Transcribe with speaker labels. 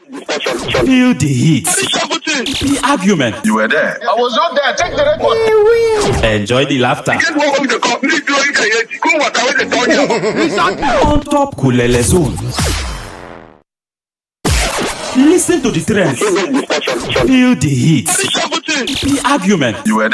Speaker 1: Feel the heat. The argument.
Speaker 2: You were there.
Speaker 3: I was not there. Take the record.
Speaker 1: Enjoy the laughter. On top Kulele Zone. Listen to the trends. Feel the heat. The argument.
Speaker 2: You were there.